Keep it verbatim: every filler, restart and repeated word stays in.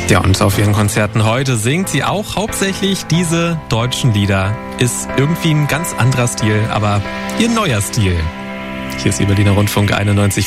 Ja, und auf ihren Konzerten heute singt sie auch hauptsächlich diese deutschen Lieder. Ist irgendwie ein ganz anderer Stil, aber ihr neuer Stil. Hier ist Ihr Berliner Rundfunk einundneunzig Komma vier.